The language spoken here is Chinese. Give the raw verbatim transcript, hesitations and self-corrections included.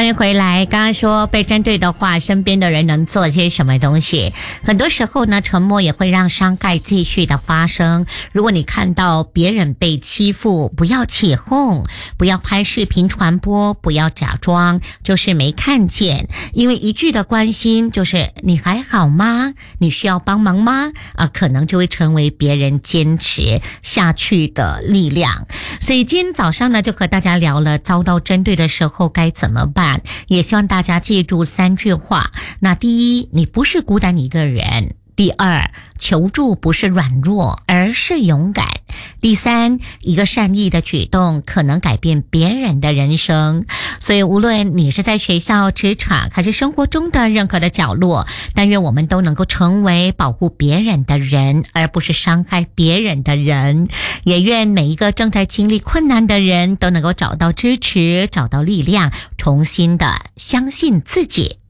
欢迎回来。刚刚说被针对的话，身边的人能做些什么东西？很多时候呢，沉默也会让伤害继续的发生。如果你看到别人被欺负，不要起哄，不要拍视频传播，不要假装就是没看见，因为一句的关心就是你还好吗？你需要帮忙吗？啊，可能就会成为别人坚持下去的力量。所以今天早上呢，就和大家聊了遭到针对的时候该怎么办，也希望大家记住三句话。那第一，你不是孤单一个人；第二，求助不是软弱，而是勇敢；第三，一个善意的举动可能改变别人的人生。所以无论你是在学校、职场还是生活中的任何的角落，但愿我们都能够成为保护别人的人，而不是伤害别人的人。也愿每一个正在经历困难的人都能够找到支持，找到力量，重新的相信自己。